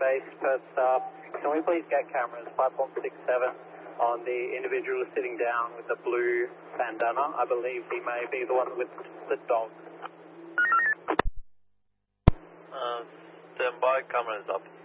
base per stop. Can we please get cameras 5167 on the individual sitting down with the blue bandana? I believe he may be the one with the dog. Stand by, cameras up.